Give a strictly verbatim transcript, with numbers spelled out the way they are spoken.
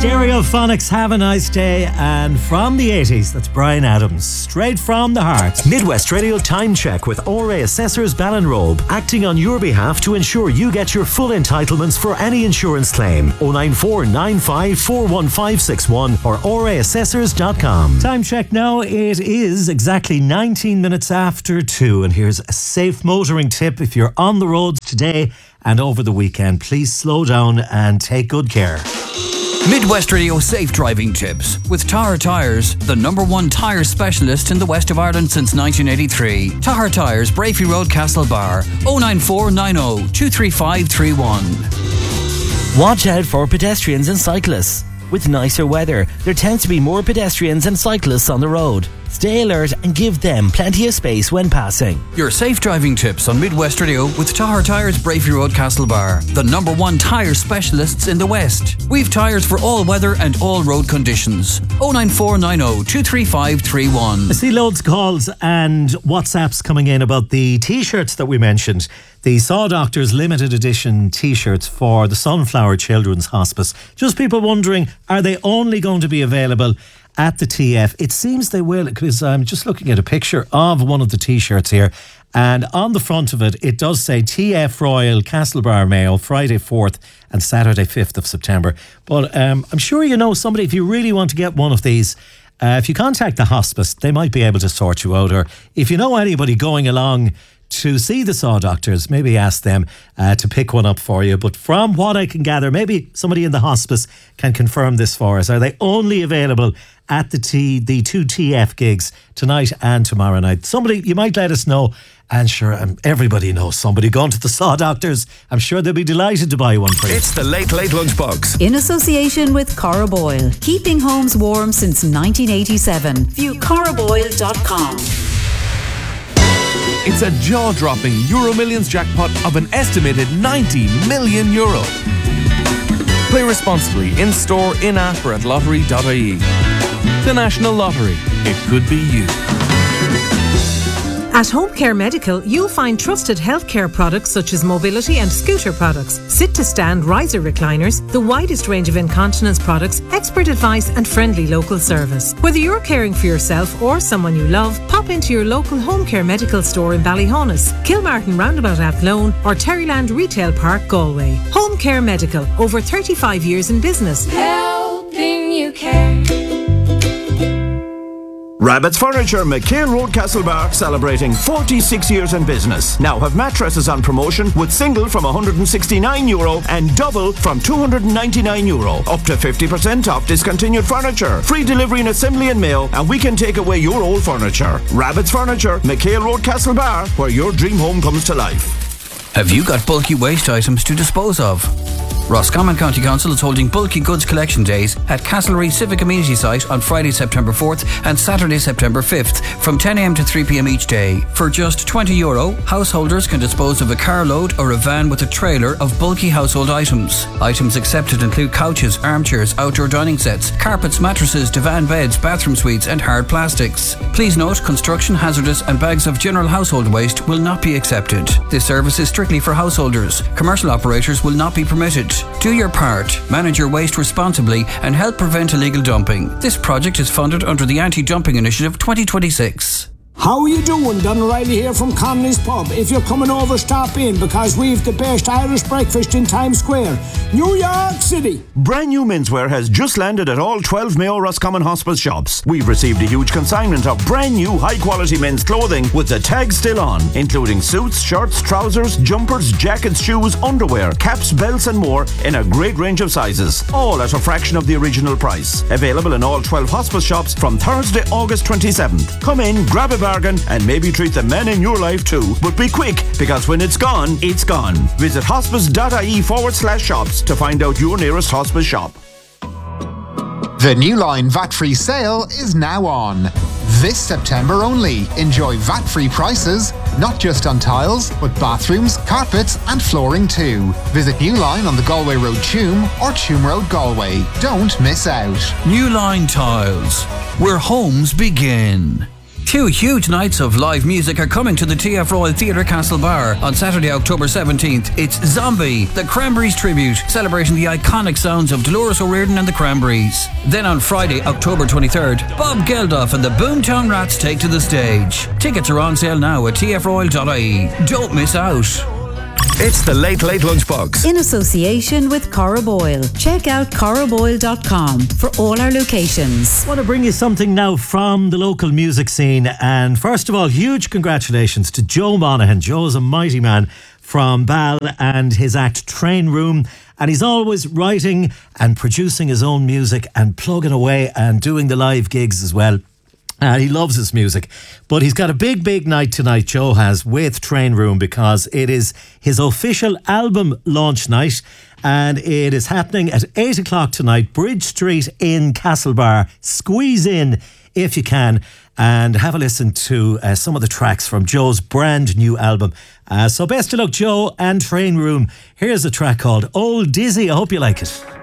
Stereophonics, Have a Nice Day. And from the eighties, that's Bryan Adams, straight from the heart. Midwest Radio Time Check with O R A Assessors Ballinrobe, acting on your behalf to ensure you get your full entitlements for any insurance claim. oh nine four nine five four one five six one or O R A assessors dot com. Time check now. It is exactly nineteen minutes after two. And here's a safe motoring tip. If you're on the roads today and over the weekend, please slow down and take good care. Midwest Radio Safe Driving Tips with Tahar Tyres, the number one tyre specialist in the west of Ireland since nineteen eighty-three. Tahar Tyres, Brafey Road, Castlebar, oh nine four nine oh two three five three one. Watch out for pedestrians and cyclists. With nicer weather, there tends to be more pedestrians and cyclists on the road. Stay alert and give them plenty of space when passing. Your safe driving tips on Midwest Radio with Tahar Tyres, Brafey Road, Castlebar, the number one tyre specialists in the West. We've tyres for all weather and all road conditions. oh nine four nine oh two three five three one. I see loads of calls and WhatsApps coming in about the T-shirts that we mentioned. The Saw Doctors limited edition T-shirts for the Sunflower Children's Hospice. Just people wondering, are they only going to be available at the T F? It seems they will, because I'm just looking at a picture of one of the T-shirts here, and on the front of it, it does say T F Royal, Castlebar, Mayo, Friday fourth and Saturday fifth of September. But um, I'm sure you know somebody, if you really want to get one of these, uh, if you contact the hospice, they might be able to sort you out. Or if you know anybody going along to see the Saw Doctors, maybe ask them uh, to pick one up for you. But from what I can gather, maybe somebody in the hospice can confirm this for us. Are they only available at the T, the two T F gigs tonight and tomorrow night? Somebody, you might let us know. And sure, um, everybody knows somebody going to the Saw Doctors. I'm sure they'll be delighted to buy one for you. It's the Late Late Lunchbox. In association with Cora Boyle, keeping homes warm since nineteen eighty-seven. View cora boyle dot com. It's a jaw-dropping Euro Millions jackpot of an estimated ninety million euro. Play responsibly in-store, in-app or at lottery dot I E. The National Lottery. It could be you. At Home Care Medical, you'll find trusted healthcare products such as mobility and scooter products, sit-to-stand riser recliners, the widest range of incontinence products, expert advice and friendly local service. Whether you're caring for yourself or someone you love, pop into your local Home Care Medical store in Ballyhonus, Kilmartin Roundabout Athlone or Terryland Retail Park, Galway. Home Care Medical, over thirty-five years in business. Helping you care. Rabbit's Furniture, McHale Road, Castlebar, celebrating forty-six years in business. Now have mattresses on promotion with single from one hundred sixty-nine euro and double from two hundred ninety-nine euro. Up to fifty percent off discontinued furniture. Free delivery and assembly and mail, and we can take away your old furniture. Rabbit's Furniture, McHale Road, Castlebar, where your dream home comes to life. Have you got bulky waste items to dispose of? Roscommon County Council is holding Bulky Goods Collection Days at Castlereagh Civic Amenity Site on Friday, September fourth and Saturday, September fifth from ten a m to three p m each day. For just twenty euro, householders can dispose of a carload or a van with a trailer of bulky household items. Items accepted include couches, armchairs, outdoor dining sets, carpets, mattresses, divan beds, bathroom suites and hard plastics. Please note, construction, hazardous and bags of general household waste will not be accepted. This service is strictly for householders. Commercial operators will not be permitted. Do your part, manage your waste responsibly and help prevent illegal dumping. This project is funded under the Anti-Dumping Initiative twenty twenty-six. How are you doing? Don O'Reilly here from Connolly's Pub. If you're coming over, stop in because we've the best Irish breakfast in Times Square, New York City. Brand new menswear has just landed at all twelve Mayo Roscommon Hospice shops. We've received a huge consignment of brand new high quality men's clothing with the tag still on, including suits, shirts, trousers, jumpers, jackets, shoes, underwear, caps, belts and more in a great range of sizes, all at a fraction of the original price. Available in all twelve hospice shops from Thursday, August twenty-seventh. Come in, grab a bargain and maybe treat the men in your life too. But be quick, because when it's gone, it's gone. Visit hospice.ie forward slash shops to find out your nearest hospice shop. The New Line V A T-free sale is now on. This September only. Enjoy V A T-free prices, not just on tiles, but bathrooms, carpets and flooring too. Visit New Line on the Galway Road Tuam or Tuam Road Galway. Don't miss out. New Line Tiles, where homes begin. Two huge nights of live music are coming to the T F Royal Theatre Castlebar on Saturday, October seventeenth. It's Zombie, the Cranberries tribute, celebrating the iconic sounds of Dolores O'Riordan and the Cranberries. Then on Friday, October twenty-third, Bob Geldof and the Boomtown Rats take to the stage. Tickets are on sale now at t f royal dot i e. Don't miss out. It's the Late Late Lunchbox. In association with Cora Boyle. Check out cora boyle dot com for all our locations. I want to bring you something now from the local music scene. And first of all, huge congratulations to Joe Monaghan. Joe's a mighty man from Bal and his act Train Room. And he's always writing and producing his own music and plugging away and doing the live gigs as well. Uh, he loves his music, but he's got a big, big night tonight, Joe has, with Train Room, because it is his official album launch night, and it is happening at eight o'clock tonight, Bridge Street in Castlebar. Squeeze in if you can and have a listen to uh, some of the tracks from Joe's brand new album. Uh, so best of luck, Joe and Train Room. Here's a track called Old Dizzy. I hope you like it.